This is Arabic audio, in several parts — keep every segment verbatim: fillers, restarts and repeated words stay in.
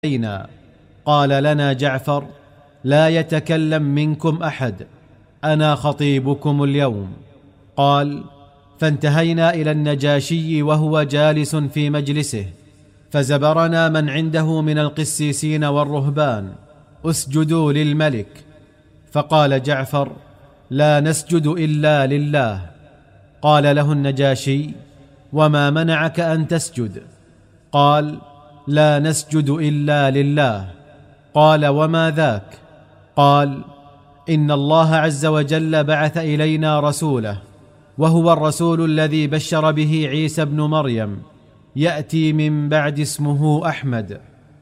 إلينا. قال لنا جعفر: لا يتكلم منكم أحد، أنا خطيبكم اليوم. قال: فانتهينا إلى النجاشي وهو جالس في مجلسه، فزبرنا من عنده من القسيسين والرهبان: اسجدوا للملك. فقال جعفر: لا نسجد إلا لله. قال له النجاشي: وما منعك أن تسجد؟ قال: لا نسجد إلا لله. قال: وما ذاك؟ قال: إن الله عز وجل بعث إلينا رسوله، وهو الرسول الذي بشر به عيسى ابن مريم، يأتي من بعد اسمه أحمد،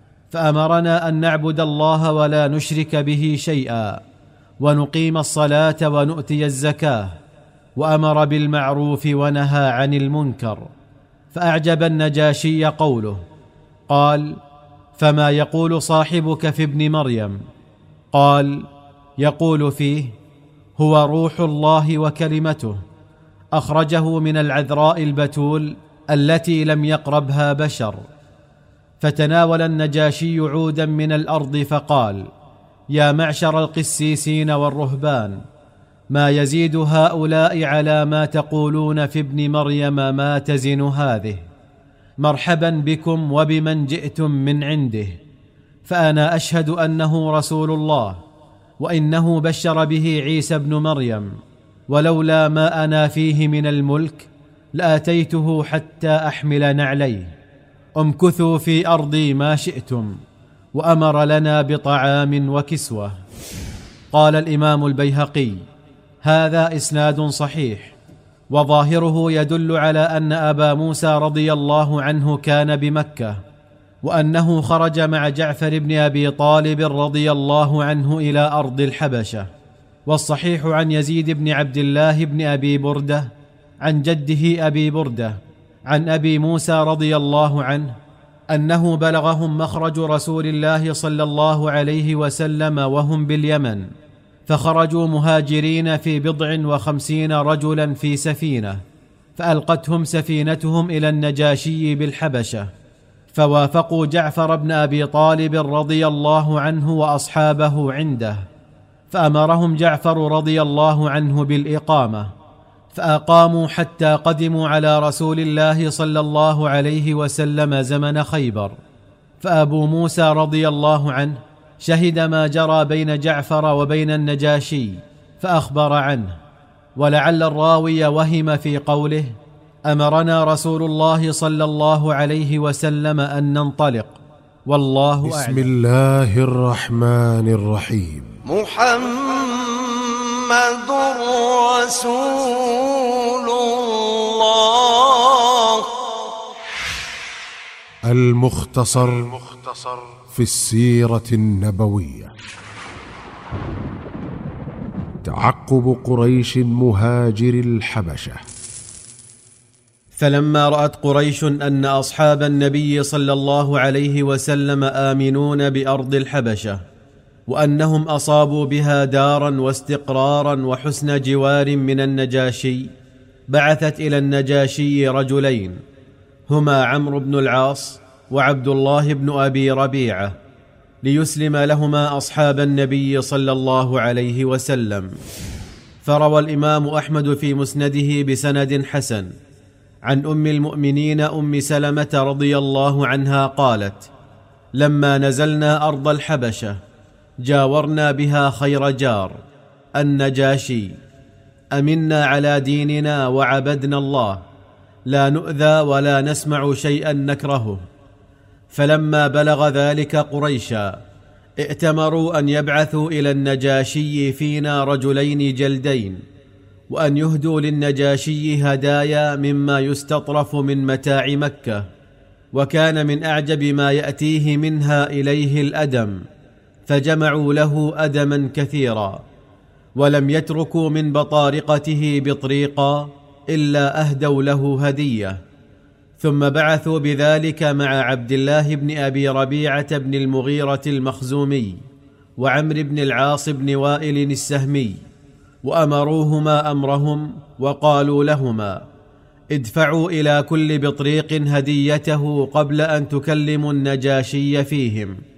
فأمرنا أن نعبد الله ولا نشرك به شيئا، ونقيم الصلاة ونؤتي الزكاة، وأمر بالمعروف ونهى عن المنكر. فأعجب النجاشي قوله. قال: فما يقول صاحبك في ابن مريم؟ قال: يقول فيه: هو روح الله وكلمته، أخرجه من العذراء البتول التي لم يقربها بشر. فتناول النجاشي عودا من الأرض فقال: يا معشر القسيسين والرهبان، ما يزيد هؤلاء على ما تقولون في ابن مريم ما تزن هذه. مرحبا بكم وبمن جئتم من عنده، فأنا أشهد أنه رسول الله، وإنه بشر به عيسى ابن مريم، ولولا ما أنا فيه من الملك لآتيته حتى أحمل نعليه. امكثوا في أرضي ما شئتم، وأمر لنا بطعام وكسوة. قال الإمام البيهقي: هذا إسناد صحيح، وظاهره يدل على أن أبا موسى رضي الله عنه كان بمكة، وأنه خرج مع جعفر بن أبي طالب رضي الله عنه إلى أرض الحبشة. والصحيح عن يزيد بن عبد الله بن أبي بردة عن جده أبي بردة عن أبي موسى رضي الله عنه أنه بلغهم مخرج رسول الله صلى الله عليه وسلم وهم باليمن، فخرجوا مهاجرين في بضع وخمسين رجلا في سفينة، فألقتهم سفينتهم إلى النجاشي بالحبشة، فوافقوا جعفر بن أبي طالب رضي الله عنه وأصحابه عنده، فأمرهم جعفر رضي الله عنه بالإقامة، فأقاموا حتى قدموا على رسول الله صلى الله عليه وسلم زمن خيبر. فأبو موسى رضي الله عنه شهد ما جرى بين جعفر وبين النجاشي فأخبر عنه. ولعل الراوي وهم في قوله: أمرنا رسول الله صلى الله عليه وسلم أن ننطلق، والله أعلم. بسم الله الرحمن الرحيم. محمد رسول الله. المختصر في السيرة النبوية. تعقب قريش مهاجر الحبشة. فلما رأت قريش أن أصحاب النبي صلى الله عليه وسلم آمنون بأرض الحبشة، وأنهم أصابوا بها دارا واستقرارا وحسن جوار من النجاشي، بعثت إلى النجاشي رجلين هما عمرو بن العاص وعبد الله بن أبي ربيعة، ليسلم لهما أصحاب النبي صلى الله عليه وسلم. فروى الإمام أحمد في مسنده بسند حسن عن أم المؤمنين أم سلمة رضي الله عنها قالت: لما نزلنا أرض الحبشة جاورنا بها خير جار النجاشي، أمنا على ديننا وعبدنا الله، لا نؤذى ولا نسمع شيئا نكرهه. فلما بلغ ذلك قريشا ائتمروا أن يبعثوا إلى النجاشي فينا رجلين جلدين، وأن يهدوا للنجاشي هدايا مما يستطرف من متاع مكة. وكان من أعجب ما يأتيه منها إليه الأدم، فجمعوا له أدما كثيرا، ولم يتركوا من بطارقته بطريقا إلا أهدوا له هدية. ثم بعثوا بذلك مع عبد الله بن أبي ربيعة بن المغيرة المخزومي وعمرو بن العاص بن وائل السهمي، وأمروهما أمرهم، وقالوا لهما: ادفعوا إلى كل بطريق هديته قبل أن تكلموا النجاشي فيهم.